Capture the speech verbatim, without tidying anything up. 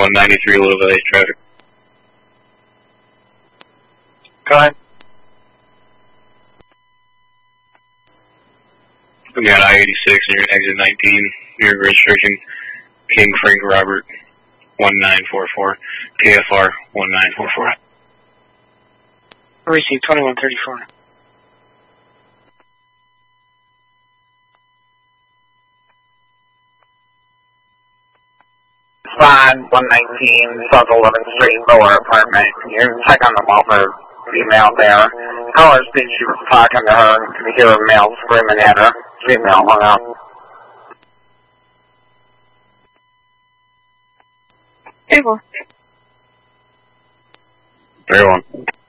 one ninety-three, Louisville eight traffic. Go ahead. We got I eighty-six near exit nineteen, near registration, King Frank Robert, one nine four four, K F R, one nine four four. Receive twenty-one thirty-four. Slide one nineteen, South eleventh Street, Lower Apartment. You can check on the mother female there. Caller speaks, she was talking to her, and you hear a male screaming at her. Female hung up. Table. Very well.